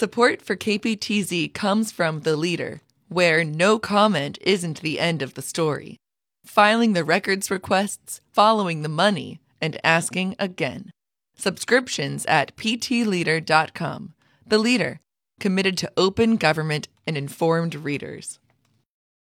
Support for KPTZ comes from The Leader, where no comment isn't the end of the story. Filing the records requests, following the money, and asking again. Subscriptions at ptleader.com. The Leader, committed to open government and informed readers.